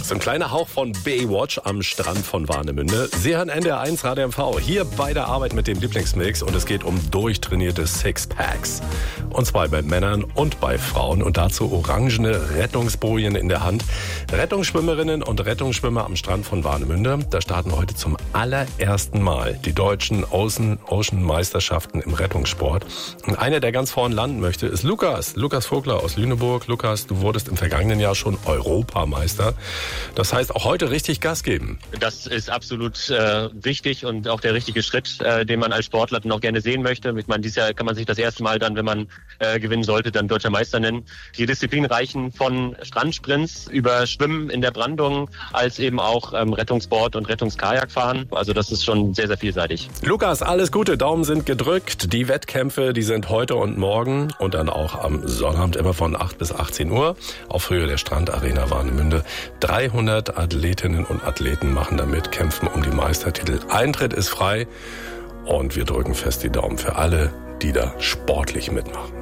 So ein kleiner Hauch von Baywatch am Strand von Warnemünde. Sie hören NDR1 Radio MV hier bei der Arbeit mit dem Lieblingsmix und es geht um durchtrainierte Sixpacks. Und zwar bei Männern und bei Frauen und dazu orangene Rettungsbojen in der Hand. Rettungsschwimmerinnen und Rettungsschwimmer am Strand von Warnemünde. Da starten heute zum allerersten Mal die deutschen Ocean-Meisterschaften im Rettungssport. Und einer, der ganz vorn landen möchte, ist Lukas Vogler aus Lüneburg. Lukas, du wurdest im vergangenen Jahr schon Europameister. Das heißt, auch heute richtig Gas geben. Das ist absolut richtig und auch der richtige Schritt, den man als Sportler dann auch gerne sehen möchte. Ich meine, dieses Jahr kann man sich das erste Mal dann, wenn man gewinnen sollte, dann Deutscher Meister nennen. Die Disziplinen reichen von Strandsprints über Schwimmen in der Brandung als eben auch Rettungsboard und Rettungskajakfahren. Also das ist schon sehr, sehr vielseitig. Lukas, alles Gute, Daumen sind gedrückt. Die Wettkämpfe, die sind heute und morgen und dann auch am Sonnabend immer von 8 bis 18 Uhr auf Höhe der Strandarena Warnemünde. 300 Athletinnen und Athleten machen damit, kämpfen um die Meistertitel. Eintritt ist frei und wir drücken fest die Daumen für alle, die da sportlich mitmachen.